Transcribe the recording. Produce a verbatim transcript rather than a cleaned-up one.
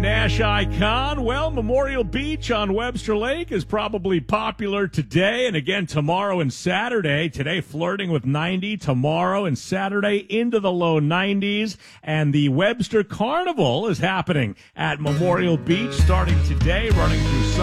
Nash icon. Well, Memorial Beach on Webster Lake is probably popular today and again tomorrow and Saturday. Today flirting with ninety, tomorrow and Saturday into the low nineties. And the Webster Carnival is happening at Memorial Beach starting today, running through Sunday.